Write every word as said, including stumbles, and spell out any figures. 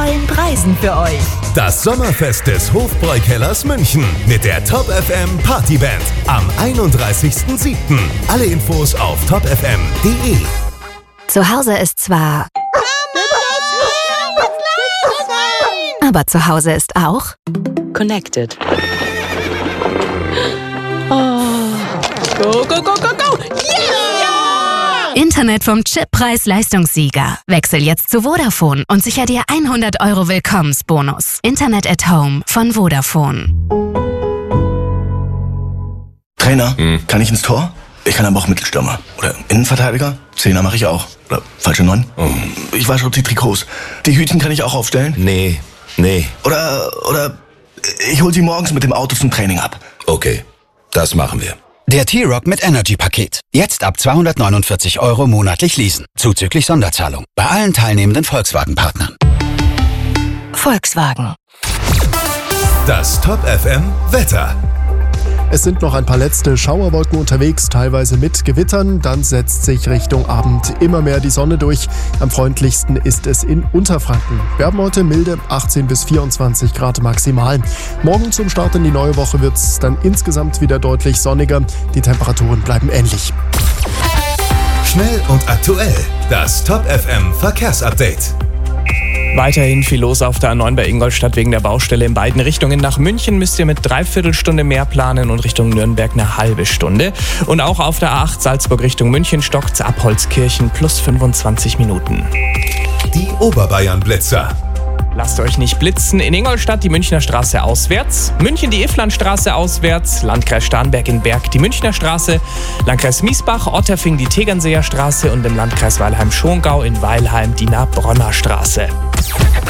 tollen Preisen für euch. Das Sommerfest des Hofbräukellers München mit der Top F M Partyband am einunddreißigsten siebten Alle Infos auf top f m punkt d e. Zu Hause ist zwar... Aber zu Hause ist auch... Connected. Oh. Go, go, go, go, go! Yeah! Internet vom Chippreis-Leistungssieger. Wechsel jetzt zu Vodafone und sicher dir hundert Euro Willkommensbonus. Internet at Home von Vodafone. Trainer, hm. kann ich ins Tor? Ich kann aber auch Mittelstürmer. Oder Innenverteidiger? Zehner mache ich auch. Oder falsche Neun? Oh. Ich wasche die Trikots. Die Hütchen kann ich auch aufstellen? Nee, nee. Oder, oder ich hol sie morgens mit dem Auto zum Training ab. Okay, das machen wir. Der T-Rock mit Energy-Paket. Jetzt ab zweihundertneunundvierzig Euro monatlich leasen. Zuzüglich Sonderzahlung. Bei allen teilnehmenden Volkswagen-Partnern. Volkswagen. Das Top F M Wetter. Es sind noch ein paar letzte Schauerwolken unterwegs, teilweise mit Gewittern. Dann setzt sich Richtung Abend immer mehr die Sonne durch. Am freundlichsten ist es in Unterfranken. Wir haben heute milde achtzehn bis vierundzwanzig Grad maximal. Morgen zum Start in die neue Woche wird es dann insgesamt wieder deutlich sonniger. Die Temperaturen bleiben ähnlich. Schnell und aktuell. Das Top F M Verkehrsupdate. Weiterhin viel los auf der A neun bei Ingolstadt wegen der Baustelle in beiden Richtungen. Nach München müsst ihr mit dreiviertel Stunde mehr planen und Richtung Nürnberg eine halbe Stunde. Und auch auf der A acht Salzburg Richtung München stockt's ab Holzkirchen plus fünfundzwanzig Minuten. Die Oberbayern-Blitzer. Lasst euch nicht blitzen. In Ingolstadt die Münchner Straße auswärts, München die Iflandstraße auswärts, Landkreis Starnberg in Berg die Münchner Straße, Landkreis Miesbach, Otterfing die Tegernseer Straße und im Landkreis Weilheim-Schongau in Weilheim die Narbronner Straße.